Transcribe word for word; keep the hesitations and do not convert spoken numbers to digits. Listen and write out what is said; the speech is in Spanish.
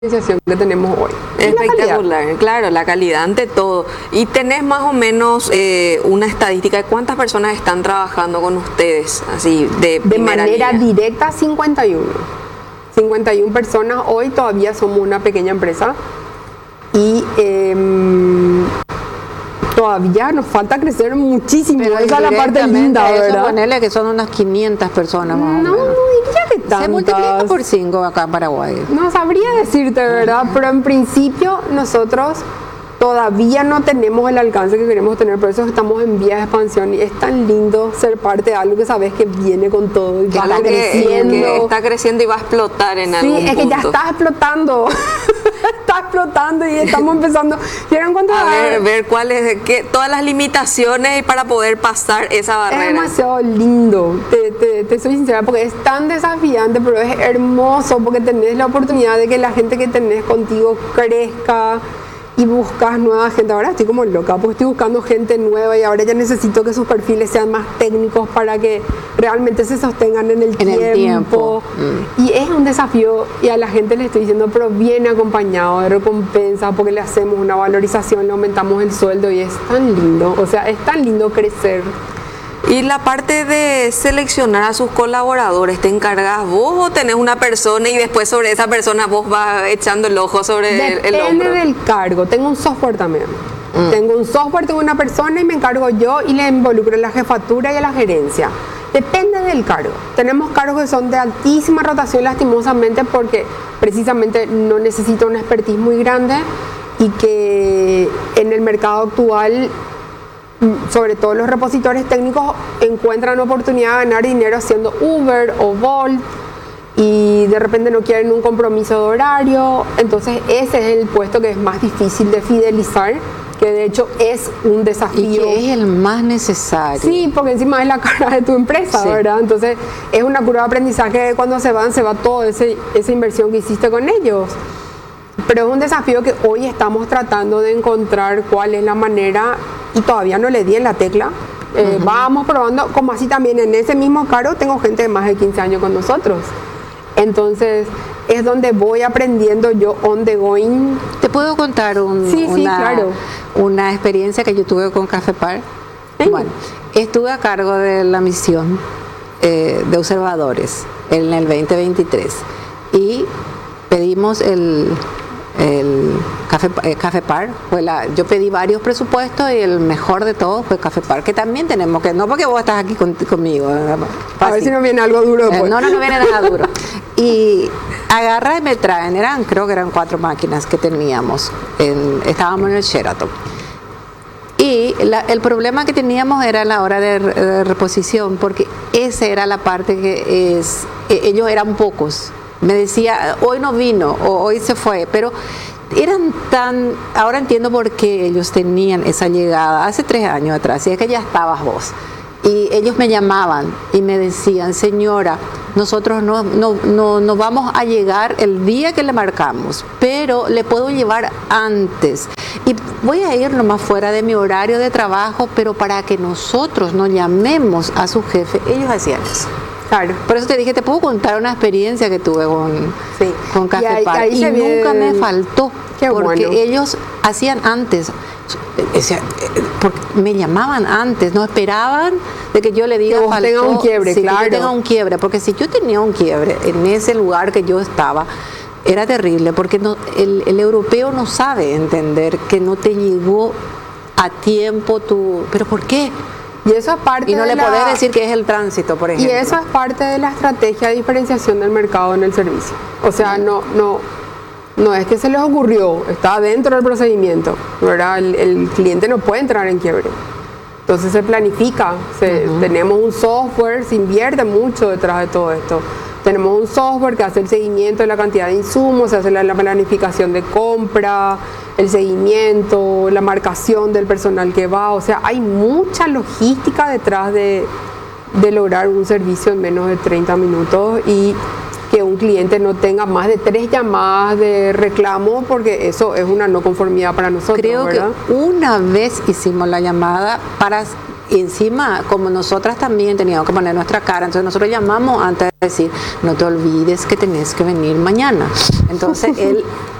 diferenciación que tenemos hoy. Espectacular, la claro, la calidad ante todo. ¿Y tenés más o menos eh, una estadística de cuántas personas están trabajando con ustedes? Así, de, de manera línea? directa, cincuenta y uno. cincuenta y una personas, hoy todavía somos una pequeña empresa y eh, todavía nos falta crecer muchísimo. Pero esa es la parte linda, eso, ¿verdad? Ponele que son unas quinientas personas más No, o menos. no diría que tantas. Se multiplica por cinco acá en Paraguay. No sabría decirte, ¿verdad? Pero en principio nosotros todavía no tenemos el alcance que queremos tener, por eso estamos en vía de expansión y es tan lindo ser parte de algo que sabes que viene con todo y va Claro, que, creciendo. que está creciendo y va a explotar en algún Sí, es que punto. ya está explotando. Está explotando y estamos empezando. ¿Vieron cuánto A va? ver, ver cuáles, qué, todas las limitaciones y para poder pasar esa barrera. Es demasiado lindo, te, te, te soy sincera, porque es tan desafiante, pero es hermoso porque tenés la oportunidad de que la gente que tenés contigo crezca y buscas nueva gente. Ahora estoy como loca porque estoy buscando gente nueva y ahora ya necesito que sus perfiles sean más técnicos para que realmente se sostengan en el En tiempo. el tiempo. Mm. Y es un desafío y a la gente le estoy diciendo, pero viene acompañado de recompensa porque le hacemos una valorización, le aumentamos el sueldo y es tan lindo, o sea, es tan lindo crecer. Y la parte de seleccionar a sus colaboradores, ¿te encargas vos o tenés una persona y después sobre esa persona vos vas echando el ojo sobre el, el Depende hombro? del cargo. Tengo un software también. Mm. Tengo un software, tengo una persona y me encargo yo y le involucro en la jefatura y a la gerencia. Depende del cargo. Tenemos cargos que son de altísima rotación lastimosamente porque precisamente no necesita una expertise muy grande y que en el mercado actual, sobre todo los repositores técnicos, encuentran oportunidad de ganar dinero haciendo Uber o Bolt y de repente no quieren un compromiso de horario. Entonces ese es el puesto que es más difícil de fidelizar, que de hecho es un desafío. Y que es el más necesario. Sí, porque encima es la cara de tu empresa, sí. ¿verdad? Entonces es una curva de aprendizaje que cuando se van, se va toda esa inversión que hiciste con ellos. Pero es un desafío que hoy estamos tratando de encontrar cuál es la manera y todavía no le di en la tecla. Eh, uh-huh. Vamos probando, como así también en ese mismo cargo tengo gente de más de quince años con nosotros. Entonces es donde voy aprendiendo yo on the going. ¿Te puedo contar un, sí, una, sí, claro. una experiencia que yo tuve con Cafepar? Sí. Bueno, estuve a cargo de la misión eh, de observadores en el veinte veintitrés y pedimos el... el Café, eh, Cafepar, fue la, yo pedí varios presupuestos y el mejor de todos fue Cafepar, que también tenemos que, no porque vos estás aquí con, conmigo, a ver si no viene algo duro eh, no, no, no viene nada duro y agarra y me traen, eran, creo que eran cuatro máquinas que teníamos, en, estábamos en el Sheraton y la, el problema que teníamos era la hora de, de reposición, porque esa era la parte que es, ellos eran pocos. Me decía, hoy no vino, o hoy se fue, pero eran tan... Ahora entiendo por qué ellos tenían esa llegada hace tres años atrás, y es que ya estabas vos. Y ellos me llamaban y me decían, señora, nosotros no, no, no, no vamos a llegar el día que le marcamos, pero le puedo llevar antes. Y voy a ir nomás fuera de mi horario de trabajo, pero para que nosotros no llamemos a su jefe, ellos hacían eso. Claro. Por eso te dije, te puedo contar una experiencia que tuve con, sí. con Cafepar y, y nunca me faltó. Qué porque bueno. Ellos hacían antes, o sea, porque me llamaban antes, no esperaban de que yo le diga que vos faltó, tenga un quiebre, sí, claro. Que yo tenga un quiebre, porque si yo tenía un quiebre en ese lugar que yo estaba, era terrible, porque no, el, el europeo no sabe entender que no te llegó a tiempo tu... ¿Pero por qué? Y eso es parte y no de le la... podés decir que es el tránsito, por ejemplo. Y eso es parte de la estrategia de diferenciación del mercado en el servicio. O sea, no, no, no es que se les ocurrió, está dentro del procedimiento, ¿verdad? El, el cliente no puede entrar en quiebre. Entonces se planifica, se, uh-huh. tenemos un software, se invierte mucho detrás de todo esto. Tenemos un software que hace el seguimiento de la cantidad de insumos, se hace la, la planificación de compra, el seguimiento, la marcación del personal que va. O sea, hay mucha logística detrás de, de lograr un servicio en menos de treinta minutos y que un cliente no tenga más de tres llamadas de reclamo, porque eso es una no conformidad para nosotros. Creo ¿verdad? que una vez hicimos la llamada para Y encima, como nosotras también teníamos que poner nuestra cara, entonces nosotros llamamos antes de decir, no te olvides que tenés que venir mañana. Entonces él